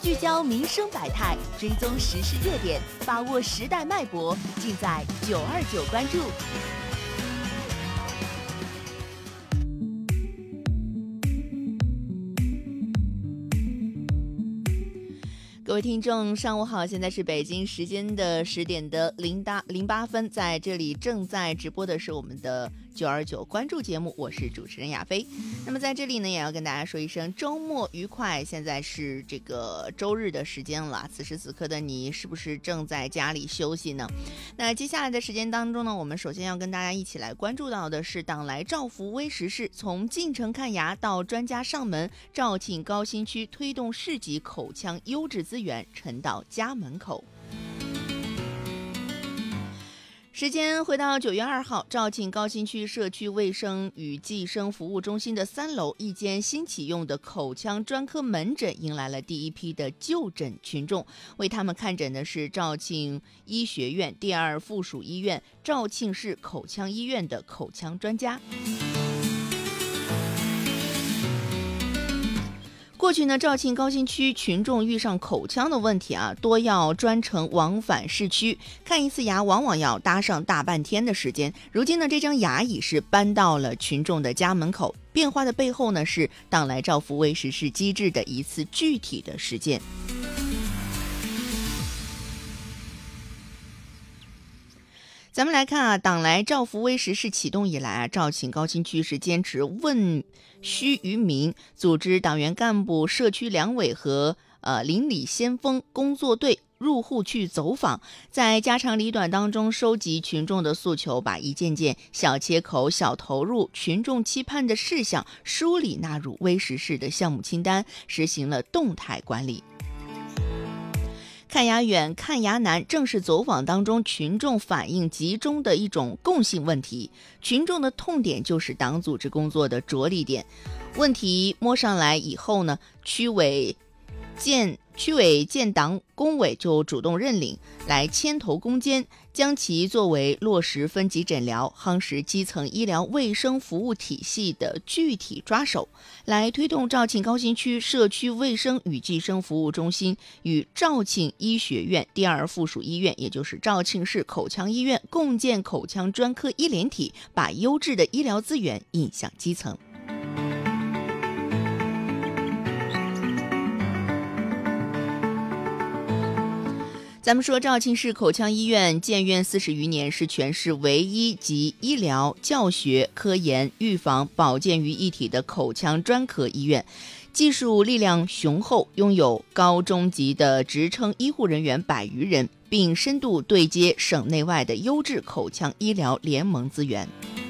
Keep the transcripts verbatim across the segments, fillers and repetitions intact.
聚焦民生百态，追踪时事热点，把握时代脉搏，尽在九二九关注。各位听众，上午好！现在是北京时间的十点的零八零八分，在这里正在直播的是我们的九二九关注节目，我是主持人亚飞。那么在这里呢，也要跟大家说一声周末愉快。现在是这个周日的时间了，此时此刻的你是不是正在家里休息呢？那接下来的时间当中呢，我们首先要跟大家一起来关注到的是党来照福微时事，从进城看牙到专家上门，肇庆高新区推动市级口腔优质资源沉到家门口。时间回到九月二号，肇庆高新区社区卫生与计生服务中心的三楼一间新启用的口腔专科门诊迎来了第一批的就诊群众，为他们看诊的是肇庆医学院第二附属医院肇庆市口腔医院的口腔专家。过去呢，肇庆高新区群众遇上口腔的问题啊，多要专程往返市区看一次牙，往往要搭上大半天的时间。如今呢，这张牙椅是搬到了群众的家门口，变化的背后呢，是党来照福微实施机制的一次具体的实践。咱们来看啊，党来照福微实施启动以来啊，肇庆高新区是坚持问需于民，组织党员干部、社区两委和呃邻里先锋工作队入户去走访，在家长里短当中收集群众的诉求，把一件件小切口、小投入、群众期盼的事项梳理纳入微实施的项目清单，实行了动态管理。看牙远、看牙难，正是走访当中群众反映集中的一种共性问题。群众的痛点就是党组织工作的着力点。问题摸上来以后呢，区委建区委建党工委就主动认领，来牵头攻坚，将其作为落实分级诊疗、夯实基层医疗卫生服务体系的具体抓手，来推动肇庆高新区社区卫生与计生服务中心与肇庆医学院第二附属医院，也就是肇庆市口腔医院共建口腔专科医联体，把优质的医疗资源引向基层。咱们说，肇庆市口腔医院建院四十余年，是全市唯一集医疗、教学、科研、预防、保健于一体的口腔专科医院，技术力量雄厚，拥有高中级的职称医护人员百余人，并深度对接省内外的优质口腔医疗联盟资源。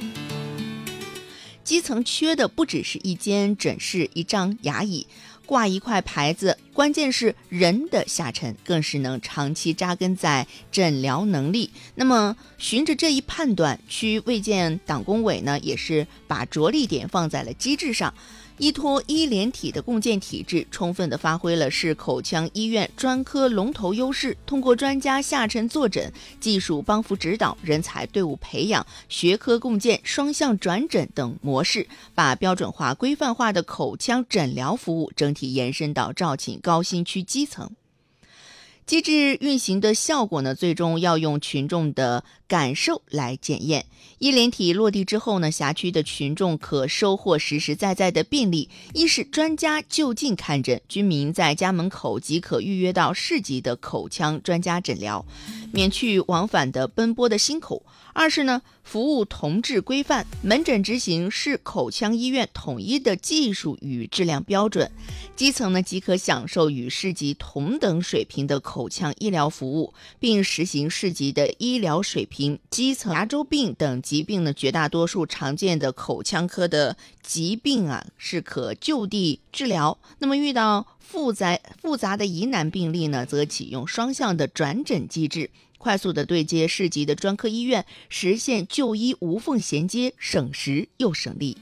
基层缺的不只是一间诊室、一张牙椅、挂一块牌子，关键是人的下沉，更是能长期扎根在诊疗能力。那么循着这一判断，区卫健党工委呢，也是把着力点放在了机制上，依托医联体的共建体制，充分地发挥了市口腔医院专科龙头优势，通过专家下沉坐诊、技术帮扶指导、人才队伍培养、学科共建、双向转诊等模式，把标准化、规范化的口腔诊疗服务整体延伸到肇庆高新区基层。机制运行的效果呢，最终要用群众的感受来检验。医联体落地之后呢，辖区的群众可收获实实在在的便利：一是专家就近看诊，居民在家门口即可预约到市级的口腔专家诊疗，免去往返的奔波的辛苦；二是呢，服务同质规范，门诊执行市口腔医院统一的技术与质量标准，基层呢即可享受与市级同等水平的口腔医疗服务，并实行市级的医疗水平。基层牙周病等疾病呢，绝大多数常见的口腔科的疾病啊，是可就地治疗。那么遇到复杂复杂的疑难病例呢，则启用双向的转诊机制，快速的对接市级的专科医院，实现就医无缝衔接，省时又省力。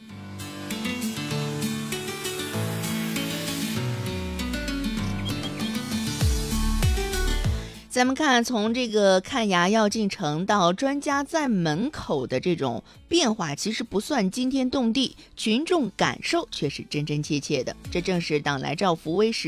咱们看，从这个看牙要进城到专家在门口的这种变化，其实不算惊天动地，群众感受却是真真切切的。这正是党来照福微时